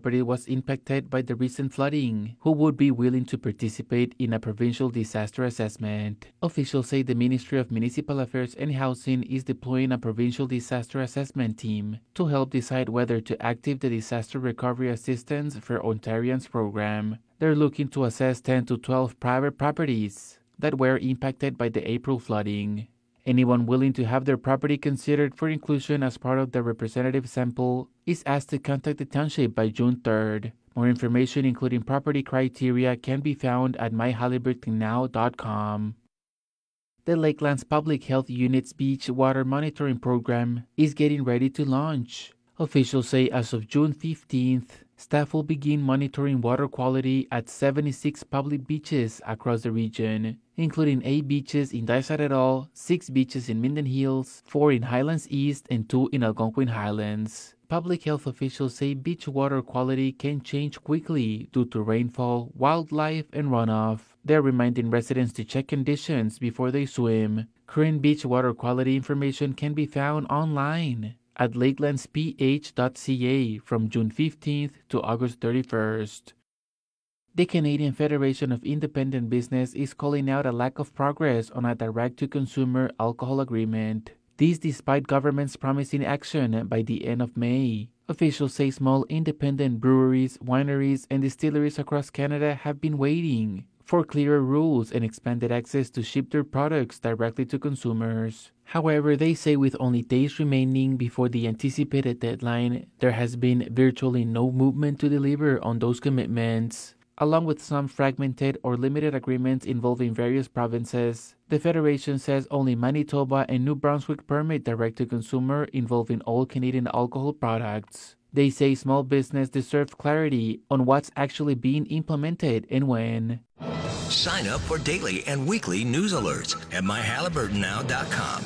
property was impacted by the recent flooding who would be willing to participate in a provincial disaster assessment. Officials say the Ministry of Municipal Affairs and Housing is deploying a provincial disaster assessment team to help decide whether to activate the disaster recovery assistance for Ontarians program. They're looking to assess 10 to 12 private properties that were impacted by the April flooding. Anyone willing to have their property considered for inclusion as part of the representative sample is asked to contact the township by June 3rd. More information, including property criteria, can be found at myhaliburtonnow.com. The Lakelands Public Health Unit's beach water monitoring program is getting ready to launch. Officials say as of June 15th, staff will begin monitoring water quality at 76 public beaches across the region, including 8 beaches in Dysart et al., 6 beaches in Minden Hills, 4 in Highlands East, and 2 in Algonquin Highlands. Public health officials say beach water quality can change quickly due to rainfall, wildlife, and runoff. They're reminding residents to check conditions before they swim. Current beach water quality information can be found online at lakelandsph.ca from June 15th to August 31st. The Canadian Federation of Independent Business is calling out a lack of progress on a direct-to-consumer alcohol agreement. This despite governments promising action by the end of May. Officials say small independent breweries, wineries, and distilleries across Canada have been waiting for clearer rules and expanded access to ship their products directly to consumers. However, they say with only days remaining before the anticipated deadline, there has been virtually no movement to deliver on those commitments. Along with some fragmented or limited agreements involving various provinces, the Federation says only Manitoba and New Brunswick permit direct-to-consumer involving all Canadian alcohol products. They say small business deserves clarity on what's actually being implemented and when. Sign up for daily and weekly news alerts at myhaliburtonnow.com.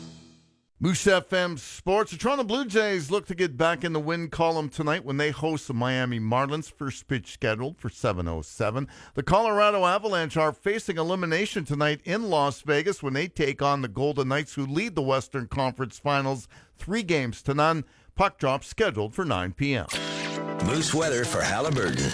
Moose FM Sports. The Toronto Blue Jays look to get back in the win column tonight when they host the Miami Marlins. First pitch scheduled for 7:07. The Colorado Avalanche are facing elimination tonight in Las Vegas when they take on the Golden Knights, who lead the Western Conference Finals 3-0. Puck drop scheduled for 9 p.m. Moose weather for Haliburton.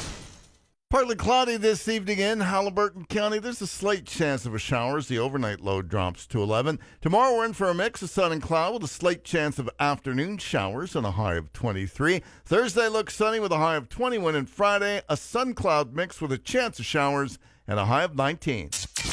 Partly cloudy this evening in Haliburton County. There's a slight chance of a shower as the overnight low drops to 11. Tomorrow we're in for a mix of sun and cloud with a slight chance of afternoon showers and a high of 23. Thursday looks sunny with a high of 21, and Friday a sun-cloud mix with a chance of showers and a high of 19.